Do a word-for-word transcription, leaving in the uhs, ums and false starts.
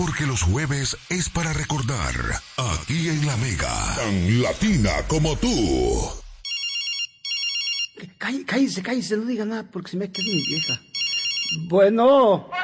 Porque los jueves es para recordar, aquí en La Mega, tan latina como tú. Cállese, cállese, no diga nada porque se me queda mi vieja. Bueno.